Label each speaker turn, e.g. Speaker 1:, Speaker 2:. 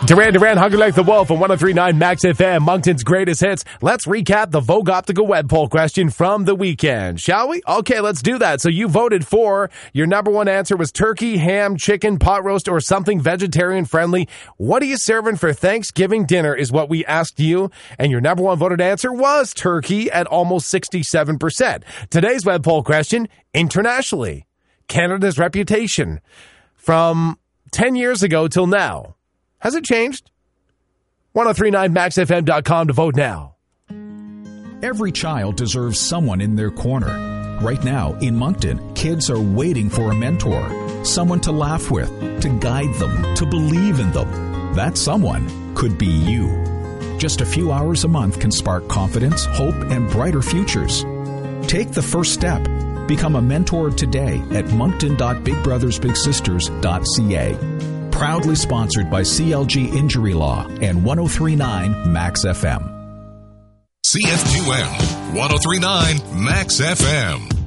Speaker 1: Duran, Hungry Like the Wolf on 103.9 Max FM, Moncton's greatest hits. Let's recap the Vogue Optical web poll question from the weekend, shall we? Okay, let's do that. So you voted for, your number one answer was turkey, ham, chicken, pot roast, or something vegetarian friendly. What are you serving for Thanksgiving dinner is what we asked you. And your number one voted answer was turkey at almost 67%. Today's web poll question, internationally, Canada's reputation from 10 years ago till now. Has it changed? 1039maxfm.com to vote now.
Speaker 2: Every child deserves someone in their corner. Right now, in Moncton, kids are waiting for a mentor, someone to laugh with, to guide them, to believe in them. That someone could be you. Just a few hours a month can spark confidence, hope, and brighter futures. Take the first step. Become a mentor today at moncton.bigbrothersbigsisters.ca. Proudly sponsored by CLG Injury Law and 1039 Max FM.
Speaker 3: CFQM 1039 Max FM.